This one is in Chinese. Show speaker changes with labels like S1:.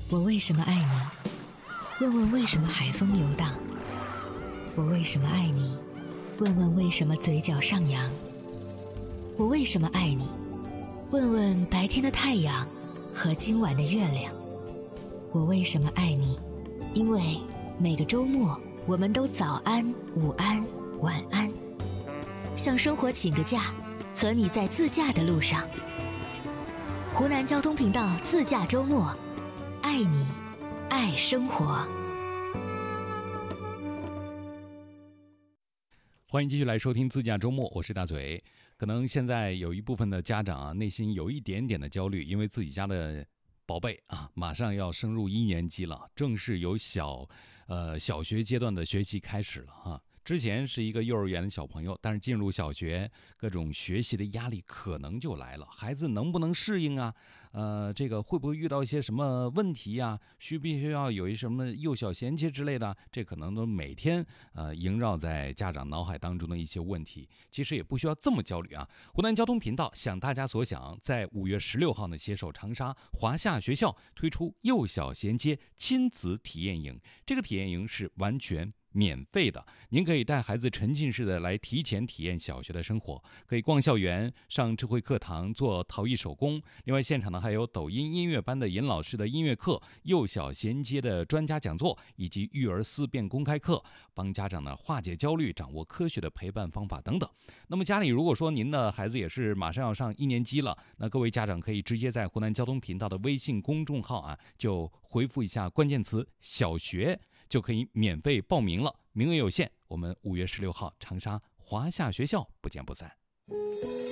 S1: 我为什么爱你？问问为什么海风游荡？我为什么爱你？问问为什么嘴角上扬？我为什么爱你？问问白天的太阳和今晚的月亮。我为什么爱你？因为每个周末我们都早安、午安、晚安，向生活请个假，和你在自驾的路上。湖南交通频道自驾周末，爱你，爱生活。
S2: 欢迎继续来收听自驾周末，我是大嘴。可能现在有一部分的家长啊，内心有一点点的焦虑，因为自己家的宝贝啊，马上要升入1年级了，正式由小学阶段的学习开始了啊。之前是一个幼儿园的小朋友，但是进入小学，各种学习的压力可能就来了。孩子能不能适应啊？这个会不会遇到一些什么问题呀？必须要有一什么幼小衔接之类的？这可能都每天萦绕在家长脑海当中的一些问题。其实也不需要这么焦虑啊。湖南交通频道想大家所想，在5月16号呢，携手长沙华夏学校推出幼小衔接亲子体验营。这个体验营是完全免费的，您可以带孩子沉浸式的来提前体验小学的生活，可以逛校园、上智慧课堂、做陶艺手工。另外，现场呢还有抖音音乐班的尹老师的音乐课、幼小衔接的专家讲座，以及育儿思辨公开课，帮家长呢化解焦虑，掌握科学的陪伴方法等等。那么家里如果说您的孩子也是马上要上1年级了，那各位家长可以直接在湖南交通频道的微信公众号啊，就回复一下关键词小学，就可以免费报名了，名额有限。我们5月16号长沙华夏学校不见不散。